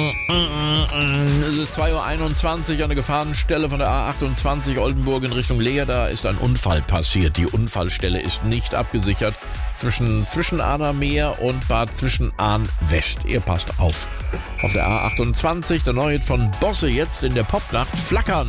Es ist 2:21 Uhr an der Gefahrenstelle von der A28 Oldenburg in Richtung Leer. Da ist ein Unfall passiert. Die Unfallstelle ist nicht abgesichert zwischen Ahnermeer und Bad Zwischenahn West. Ihr passt auf. Auf der A28 der neue von Bosse jetzt in der Popnacht Flackern.